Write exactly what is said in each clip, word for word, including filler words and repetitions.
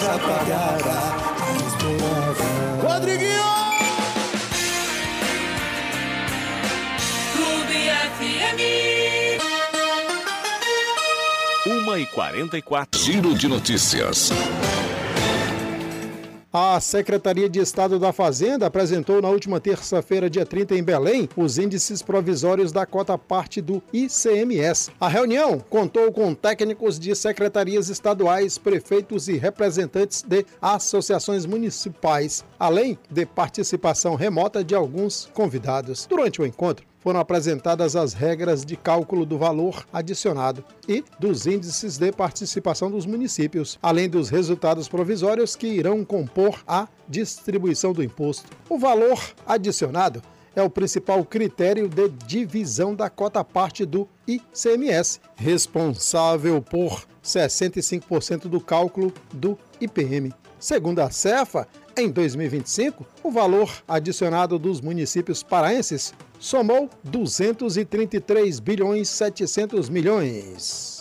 já pagará a exploração. Rodriguinho! Clube F M. uma e quarenta e quatro. Giro de notícias. A Secretaria de Estado da Fazenda apresentou na última terça-feira, dia trinta, em Belém, os índices provisórios da cota parte do I C M S. A reunião contou com técnicos de secretarias estaduais, prefeitos e representantes de associações municipais, além de participação remota de alguns convidados. Durante o encontro, foram apresentadas as regras de cálculo do valor adicionado e dos índices de participação dos municípios, além dos resultados provisórios que irão compor a distribuição do imposto. O valor adicionado é o principal critério de divisão da cota parte do I C M S, responsável por sessenta e cinco por cento do cálculo do I P M. Segundo a Cefa, em dois mil e vinte e cinco, o valor adicionado dos municípios paraenses somou duzentos e trinta e três bilhões e setecentos milhões.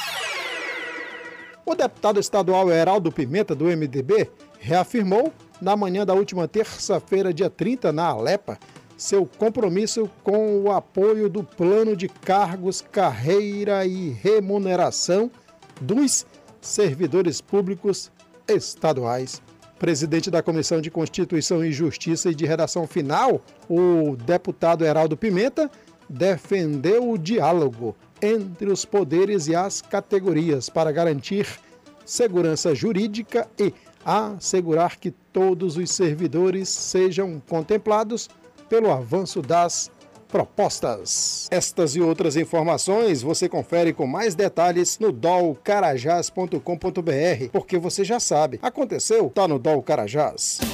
O deputado estadual Heraldo Pimenta, do M D B, reafirmou, na manhã da última terça-feira, dia trinta, na Alepa, seu compromisso com o apoio do Plano de Cargos, Carreira e Remuneração dos servidores públicos estaduais. Presidente da Comissão de Constituição e Justiça e de Redação Final, o deputado Heraldo Pimenta defendeu o diálogo entre os poderes e as categorias para garantir segurança jurídica e assegurar que todos os servidores sejam contemplados pelo avanço das propostas. Estas e outras informações você confere com mais detalhes no dol carajás ponto com ponto br, porque você já sabe, aconteceu, tá no Dol Carajás.